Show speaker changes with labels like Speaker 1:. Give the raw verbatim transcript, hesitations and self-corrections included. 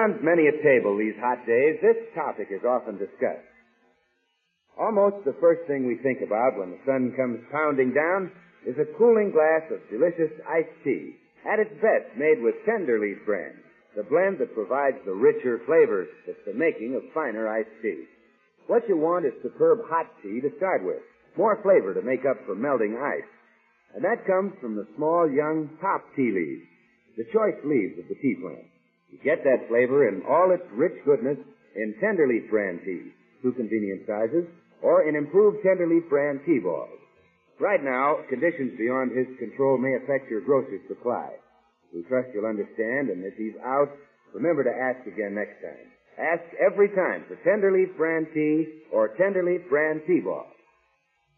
Speaker 1: Around many a table these hot days, this topic is often discussed. Almost the first thing we think about when the sun comes pounding down is a cooling glass of delicious iced tea, at its best made with Tenderleaf brand, the blend that provides the richer flavors that's the making of finer iced tea. What you want is superb hot tea to start with, more flavor to make up for melting ice. And that comes from the small, young top tea leaves, the choice leaves of the tea plant. You get that flavor in all its rich goodness in Tenderleaf brand tea, two convenient sizes, or in improved Tenderleaf brand tea balls. Right now, conditions beyond his control may affect your grocer's supply. We trust you'll understand, and if he's out, remember to ask again next time. Ask every time for Tenderleaf brand tea or Tenderleaf brand tea balls.